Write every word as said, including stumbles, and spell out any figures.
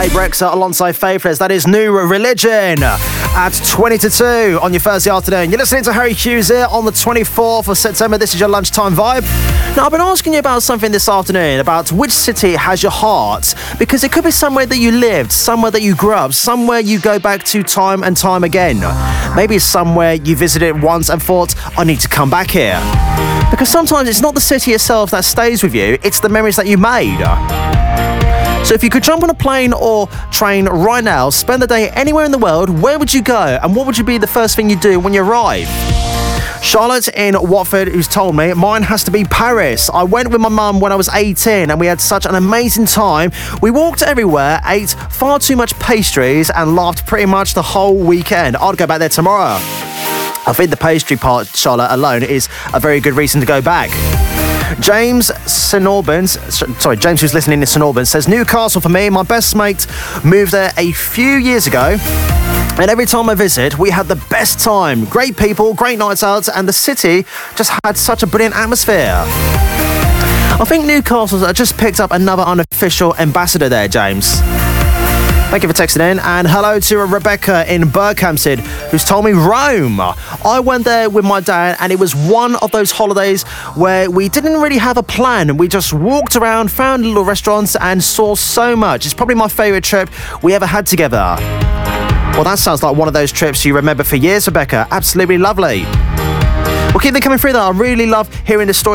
Babe Rexha alongside Faithless. That is New Religion at twenty to two on your Thursday afternoon. You're listening to Harry Hughes here on the twenty-fourth of September. This is your lunchtime vibe. Now, I've been asking you about something this afternoon, about which city has your heart, because it could be somewhere that you lived, somewhere that you grew up, somewhere you go back to time and time again. Maybe it's somewhere you visited once and thought, I need to come back here. Because sometimes it's not the city itself that stays with you, it's the memories that you made. So if you could jump on a plane or train right now, spend the day anywhere in the world, where would you go? And what would you be the first thing you do when you arrive? Charlotte in Watford, who's told me, mine has to be Paris. I went with my mum when I was eighteen and we had such an amazing time. We walked everywhere, ate far too much pastries and laughed pretty much the whole weekend. I'd go back there tomorrow. I think the pastry part, Charlotte, alone is a very good reason to go back. James Saint Albans, sorry, James who's listening in Saint Albans says, Newcastle for me. My best mate moved there a few years ago. And every time I visit, we had the best time. Great people, great nights out, and the city just had such a brilliant atmosphere. I think Newcastle's just picked up another unofficial ambassador there, James. Thank you for texting in. And hello to Rebecca in Berkhamsted, who's told me Rome. I went there with my dad, and it was one of those holidays where we didn't really have a plan. We just walked around, found little restaurants, and saw so much. It's probably my favourite trip we ever had together. Well, that sounds like one of those trips you remember for years, Rebecca. Absolutely lovely. Well, keep them coming through, though. I really love hearing the story.